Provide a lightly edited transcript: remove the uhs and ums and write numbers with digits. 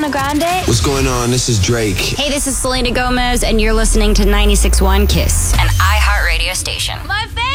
Ariana Grande. What's going on? This is Drake. Hey, this is Selena Gomez, and you're listening to 96.1 KISS, an iHeartRadio station. My favorite.